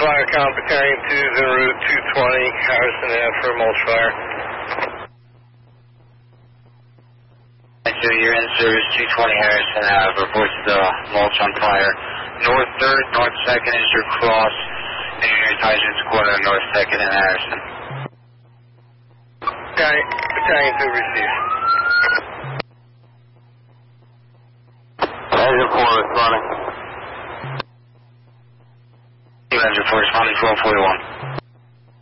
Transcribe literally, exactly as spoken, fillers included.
Flyer Count Battalion two is en route two twenty Harrison Ave for a mulch fire. So you're in service two twenty Harrison Ave, reports the mulch on fire. North third, North second is your cross, and your Tyson's corner, North second and Harrison. Battalion, Battalion two received. Engine four responding. Engine four responding twelve forty-one.